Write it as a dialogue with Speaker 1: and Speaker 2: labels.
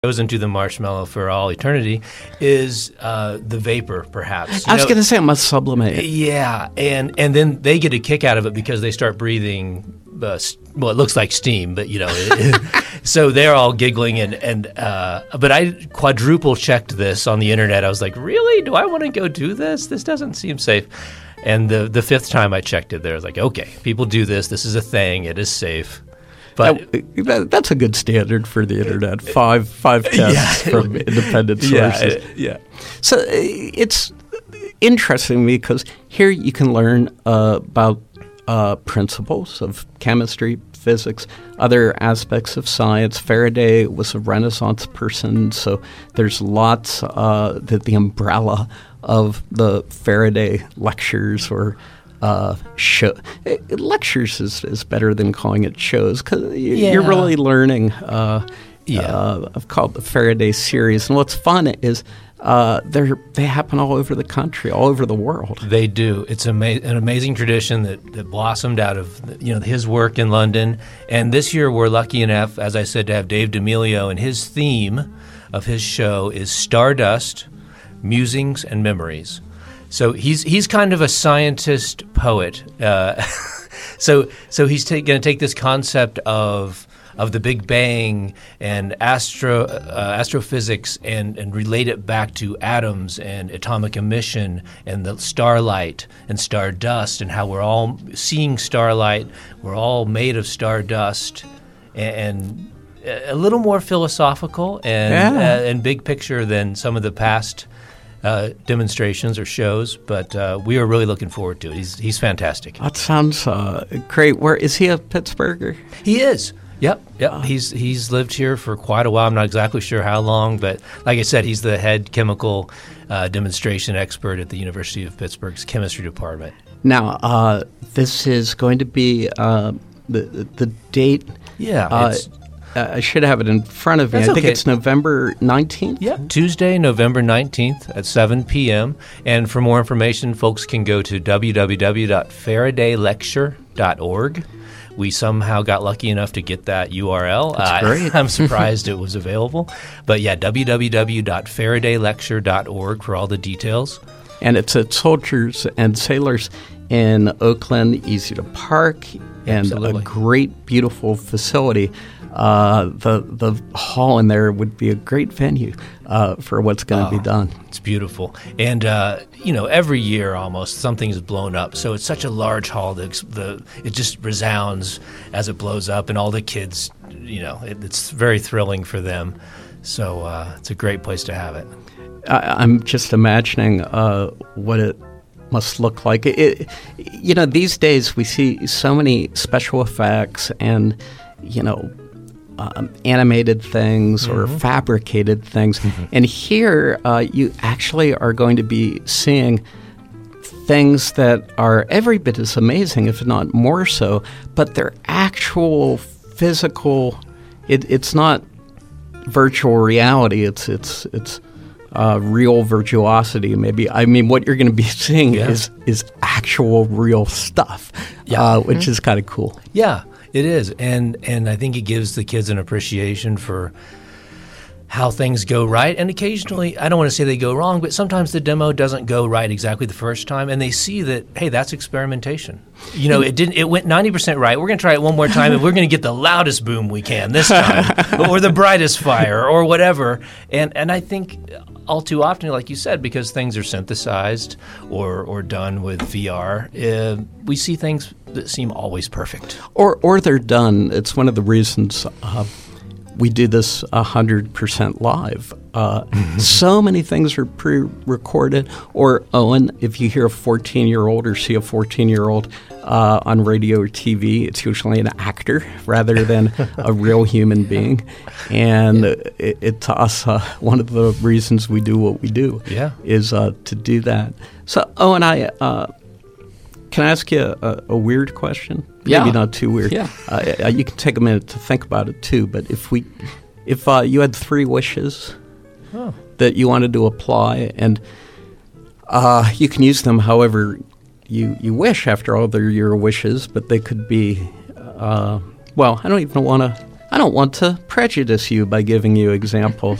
Speaker 1: goes into the marshmallow for all eternity is the vapor, perhaps.
Speaker 2: I was going to say it must sublimate.
Speaker 1: Yeah, and then they get a kick out of it because they start breathing. It looks like steam, but so they're all giggling but I quadruple checked this on the internet. I was like, really? Do I want to go do this? This doesn't seem safe. And the fifth time I checked it, there I was like, okay, people do this. This is a thing. It is safe. But
Speaker 2: that's a good standard for the internet. Five tests from independent sources.
Speaker 1: Yeah.
Speaker 2: So it's interesting to me because here you can learn about principles of chemistry, physics, other aspects of science. Faraday was a Renaissance person, so there's lots that the umbrella of the Faraday lectures or show. Lectures is better than calling it shows because you're really learning. I've called the Faraday series, and what's fun is they happen all over the country, all over the world.
Speaker 1: They do. It's an amazing tradition that blossomed out of his work in London. And this year we're lucky enough, as I said, to have Dave D'Amelio, and his theme of his show is Stardust, Musings and Memories. So he's kind of a scientist poet. So he's going to take this concept of the Big Bang and astrophysics and relate it back to atoms and atomic emission and the starlight and stardust and how we're all seeing starlight. We're all made of stardust and a little more philosophical and big picture than some of the past demonstrations or shows, but we are really looking forward to it. He's fantastic.
Speaker 2: That sounds great. Where is he? A Pittsburgher?
Speaker 1: He is. Yep. He's lived here for quite a while. I'm not exactly sure how long, but like I said, he's the head chemical demonstration expert at the University of Pittsburgh's chemistry department.
Speaker 2: Now, this is going to be the date.
Speaker 1: Yeah.
Speaker 2: I should have it in front of me.
Speaker 1: That's
Speaker 2: I think
Speaker 1: okay.
Speaker 2: It's November 19th?
Speaker 1: Yeah, Tuesday, November 19th at 7 p.m. And for more information, folks can go to www.faradaylecture.org. We somehow got lucky enough to get that URL.
Speaker 2: That's great.
Speaker 1: I'm surprised it was available. But yeah, www.faradaylecture.org for all the details.
Speaker 2: And it's at Soldiers and Sailors in Oakland, easy to park, and
Speaker 1: Absolutely.
Speaker 2: A great, beautiful facility. The hall in there would be a great venue for what's going to be done.
Speaker 1: It's beautiful. And, every year almost something is blown up. So it's such a large hall that it just resounds as it blows up. And all the kids, it's very thrilling for them. So it's a great place to have it.
Speaker 2: I'm just imagining what it must look like. These days we see so many special effects and, animated things or fabricated things. And here you actually are going to be seeing things that are every bit as amazing, if not more so, but they're actual physical. It's not virtual reality. It's real virtuosity. Maybe what you're going to be seeing is actual real stuff, which is kind of cool.
Speaker 1: Yeah. It is, and I think it gives the kids an appreciation for how things go right. And occasionally, I don't want to say they go wrong, but sometimes the demo doesn't go right exactly the first time, and they see that, hey, that's experimentation. It went 90% right. We're going to try it one more time, and we're going to get the loudest boom we can this time, or the brightest fire, or whatever. And I think all too often, like you said, because things are synthesized or done with VR, we see things that seem always perfect.
Speaker 2: Or they're done. It's one of the reasons we do this 100% live. So many things are pre-recorded. Or, Owen, if you hear a 14-year-old or see a 14-year-old on radio or TV, it's usually an actor rather than a real human being. And it to us, one of the reasons we do what we do is to do that. So, Owen, can I ask you a weird question? Maybe not too weird.
Speaker 3: Yeah.
Speaker 2: You can take a minute to think about it too. But if you had 3 wishes that you wanted to apply, and you can use them however you wish. After all, they're your wishes, but they could be. I don't even want to I don't want to prejudice you by giving you examples.